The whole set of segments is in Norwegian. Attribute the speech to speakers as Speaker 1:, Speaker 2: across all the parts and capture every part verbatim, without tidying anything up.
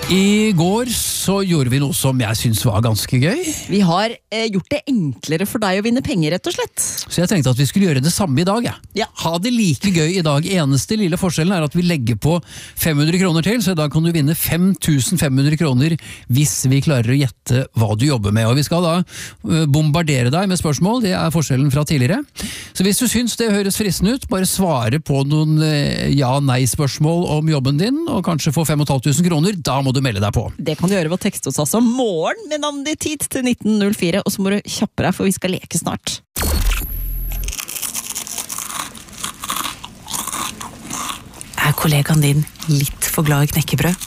Speaker 1: I går så gjorde vi noe som jeg synes var ganske gøy.
Speaker 2: Vi har eh, gjort det enklere for deg å vinne penger, rett og slett.
Speaker 1: Så jeg tenkte at vi skulle gjøre det samme i dag. Ja.
Speaker 2: Ja.
Speaker 1: Ha det like gøy i dag. Eneste lille forskjellen er at vi legger på fem hundre kroner til, så i dag kan du vinne fem tusen fem hundre kroner hvis vi klarer å gjette hva du jobber med. Og vi skal da uh, bombardere deg med spørsmål, det er forskjellen fra tidligere. Så hvis du synes det høres fristende ut, bare svare på noen uh, ja-nei-spørsmål om jobben din, og kanskje få fem tusen fem hundre kroner, da må du melde deg på.
Speaker 2: Det kan du gjøre ved å tekste oss altså morgen med navnet ditt hit til nitten null fire, og så må du kjappe deg, for vi skal leke snart. Er kollegaen din litt for glad i knekkebrød?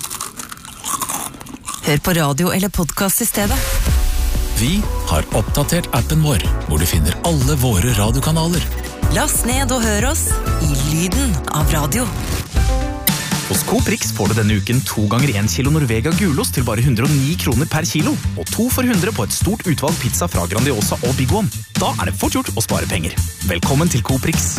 Speaker 2: Hør på radio eller podcast i stedet.
Speaker 3: Vi har oppdatert appen vår, hvor du finner alle våre radiokanaler.
Speaker 2: Last ned og hør oss i lyden av radio.
Speaker 4: Hos Coop Rix får du denne uken to ganger en kilo Norvega gulost til bare hundre og ni kroner per kilo, og to for hundre på et stort utvalg pizza fra Grandiosa og Big One. Da er det fort gjort å spare penger. Velkommen til Coop Rix.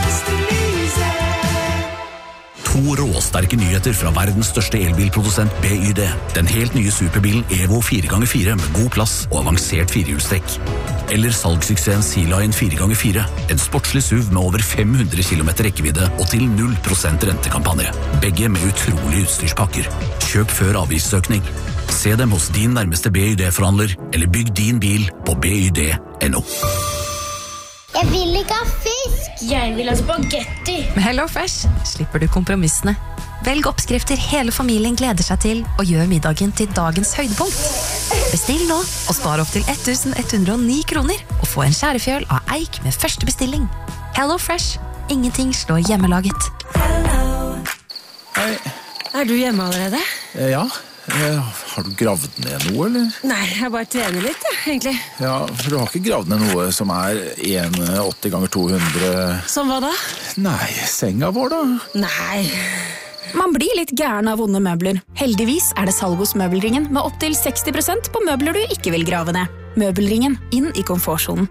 Speaker 3: To råsterke nyheter fra verdens største elbilprodusent B Y D. Den helt nye superbilen Evo fire ganger fire med god plass og avansert firehjulstrekk. Eller salgssuksessen Sea Lion fire ganger fire. En sportslig S U V med over fem hundre kilometer rekkevidde og til null prosent rentekampanje. Begge med utrolige utstyrspakker. Kjøp før avgiftsøkning. Se dem hos din nærmeste B Y D-forhandler, eller bygg din bil på b y d punktum no.
Speaker 5: Jeg vil ikke ha fisk!
Speaker 6: Jeg vil ha spagetti!
Speaker 7: Med HelloFresh slipper du kompromissene. Velg oppskrifter hele familien gleder seg til, og gjør middagen til dagens høydepunkt. Bestill nå, og spar opp til ett tusen ett hundre og ni kroner, og få en skjærefjøl av eik med første bestilling. HelloFresh. Ingenting slår hjemmelaget.
Speaker 8: Hei.
Speaker 9: Er du hjemme allerede?
Speaker 8: Eh, Ja. Eh, Har du gravd ned noe, eller?
Speaker 9: Nei, jeg bare trener litt, ja, egentlig.
Speaker 8: Ja, for du har ikke gravd ned noe som er en åtti ganger to hundre.
Speaker 9: Som hva da?
Speaker 8: Nei, senga vår da.
Speaker 9: Nei.
Speaker 10: Man blir litt gæren av vonde møbler. Heldigvis er det salg hos Møbelringen med opp til seksti prosent på møbler du ikke vil grave ned. Møbelringen, inn i komfortsonen.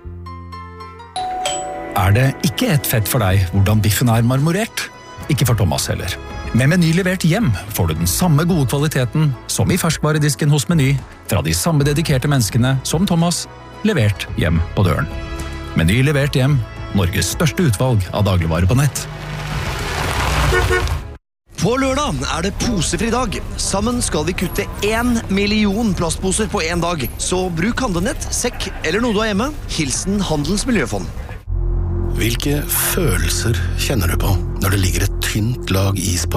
Speaker 11: Er det ikke et fett for deg hvordan biffen er marmorert? Ikke for Thomas heller. Med Meny levert hjem får du den samme gode kvaliteten som i ferskvaredisken hos Meny, fra de samme dedikerte menneskene som Thomas, levert hjem på døren. Meny levert hjem, Norges største utvalg av dagligvarer på nett.
Speaker 12: På lørdag er det posefri dag. Sammen skal vi kutte en million plastposer på en dag. Så bruk handlenett, sekk eller noe du har hjemme. Hilsen Handelens Miljøfond.
Speaker 13: Hvilke følelser kjenner du på når det ligger et tynt lag is på